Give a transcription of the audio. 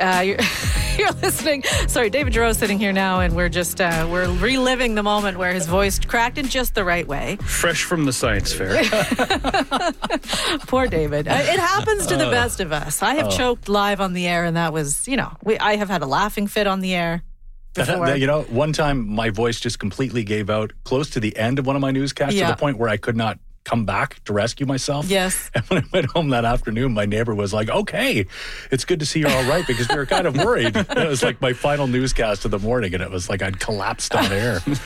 You're listening. Sorry, David Giroux sitting here now, and we're just we're reliving the moment where his voice cracked in just the right way. Fresh from the science fair. Poor David. It happens to the best of us. I have choked live on the air, and that was, I have had a laughing fit on the air before. One time my voice just completely gave out close to the end of one of my newscasts to the point where I could not come back to rescue myself. Yes. And when I went home that afternoon, my neighbor was like, okay, it's good to see you're all right, because we were kind of worried. It was like my final newscast of the morning, and it was like I'd collapsed on air.